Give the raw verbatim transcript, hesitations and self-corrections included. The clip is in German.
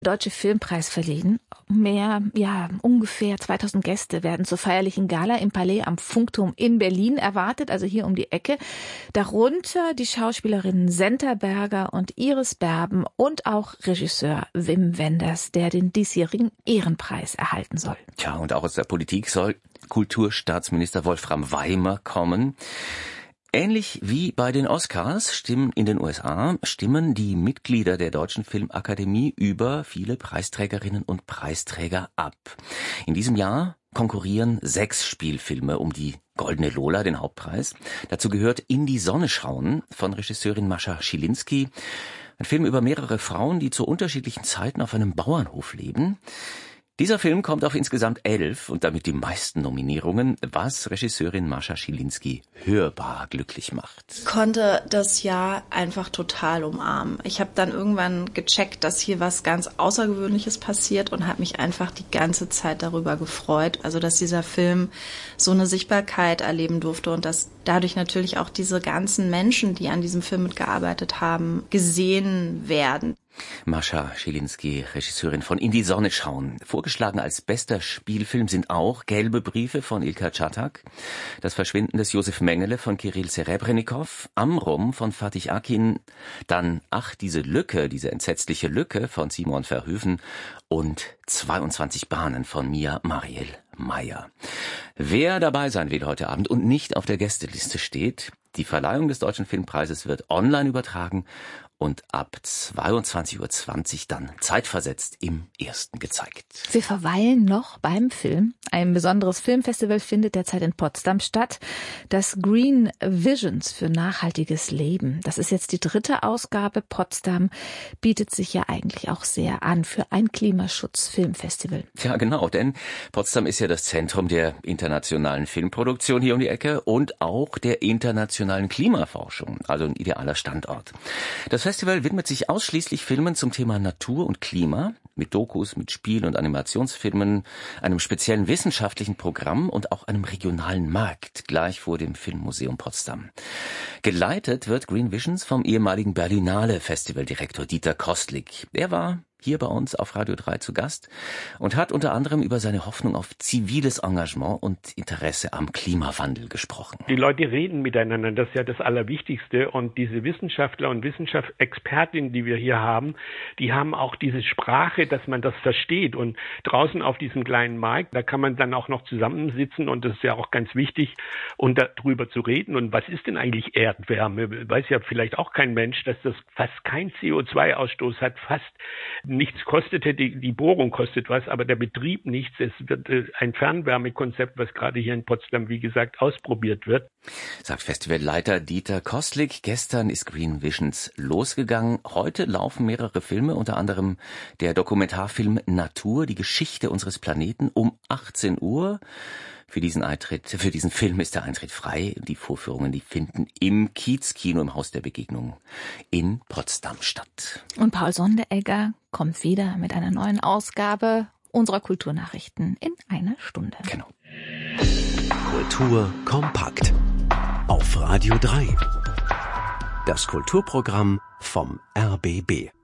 Deutsche Filmpreis verliehen. Mehr, ja, ungefähr zweitausend Gäste werden zur feierlichen Gala im Palais am Funkturm in Berlin erwartet, also hier um die Ecke. Darunter die Schauspielerinnen Senta Berger und Iris Berben und auch Regisseur Wim Wenders, der den diesjährigen Ehrenpreis erhalten soll. Tja, und auch aus der Politik soll Kulturstaatsminister Wolfram Weimer kommen. Ähnlich wie bei den Oscars stimmen in den U S A stimmen die Mitglieder der Deutschen Filmakademie über viele Preisträgerinnen und Preisträger ab. In diesem Jahr konkurrieren sechs Spielfilme um die Goldene Lola, den Hauptpreis. Dazu gehört In die Sonne schauen von Regisseurin Mascha Schilinski. Ein Film über mehrere Frauen, die zu unterschiedlichen Zeiten auf einem Bauernhof leben. Dieser Film kommt auf insgesamt elf und damit die meisten Nominierungen, was Regisseurin Mascha Schilinski hörbar glücklich macht. Ich konnte das Jahr einfach total umarmen. Ich habe dann irgendwann gecheckt, dass hier was ganz Außergewöhnliches passiert und habe mich einfach die ganze Zeit darüber gefreut. Also dass dieser Film so eine Sichtbarkeit erleben durfte und dass dadurch natürlich auch diese ganzen Menschen, die an diesem Film mitgearbeitet haben, gesehen werden. Mascha Schilinski, Regisseurin von In die Sonne schauen. Vorgeschlagen als bester Spielfilm sind auch Gelbe Briefe von Ilka Çatak, Das Verschwinden des Josef Mengele von Kirill Serebrennikov, Amrum von Fatih Akin, dann Ach, diese Lücke, diese entsetzliche Lücke von Simon Verhoeven und zweiundzwanzig Bahnen von Mia Mariel Meyer. Wer dabei sein will heute Abend und nicht auf der Gästeliste steht, die Verleihung des Deutschen Filmpreises wird online übertragen und ab zweiundzwanzig Uhr zwanzig dann zeitversetzt im Ersten gezeigt. Wir verweilen noch beim Film. Ein besonderes Filmfestival findet derzeit in Potsdam statt. Das Green Visions für nachhaltiges Leben. Das ist jetzt die dritte Ausgabe. Potsdam bietet sich ja eigentlich auch sehr an für ein Klimaschutz-Filmfestival. Ja, genau, denn Potsdam ist ja das Zentrum der internationalen Filmproduktion hier um die Ecke und auch der internationalen Klimaforschung, also ein idealer Standort. Das Festival widmet sich ausschließlich Filmen zum Thema Natur und Klima, mit Dokus, mit Spiel- und Animationsfilmen, einem speziellen wissenschaftlichen Programm und auch einem regionalen Markt gleich vor dem Filmmuseum Potsdam. Geleitet wird Green Visions vom ehemaligen Berlinale Festivaldirektor Dieter Kostlik. Er war hier bei uns auf Radio drei zu Gast und hat unter anderem über seine Hoffnung auf ziviles Engagement und Interesse am Klimawandel gesprochen. Die Leute reden miteinander, das ist ja das Allerwichtigste. Und diese Wissenschaftler und Wissenschaftsexpertinnen, die wir hier haben, die haben auch diese Sprache, dass man das versteht. Und draußen auf diesem kleinen Markt, da kann man dann auch noch zusammensitzen und das ist ja auch ganz wichtig, und darüber zu reden. Und was ist denn eigentlich Erdwärme? Weiß ja vielleicht auch kein Mensch, dass das fast kein C O zwei Ausstoß hat, fast nichts kostete, die, die Bohrung kostet was, aber der Betrieb nichts. Es wird äh, ein Fernwärmekonzept, was gerade hier in Potsdam, wie gesagt, ausprobiert wird. Sagt Festivalleiter Dieter Kostlik. Gestern ist Green Visions losgegangen. Heute laufen mehrere Filme, unter anderem der Dokumentarfilm Natur, die Geschichte unseres Planeten, um achtzehn Uhr. Für diesen Eintritt, für diesen Film ist der Eintritt frei. Die Vorführungen, die finden im Kiezkino im Haus der Begegnung in Potsdam statt. Und Paul Sonderegger kommt wieder mit einer neuen Ausgabe unserer Kulturnachrichten in einer Stunde. Genau. Kultur kompakt auf Radio drei. Das Kulturprogramm vom R B B.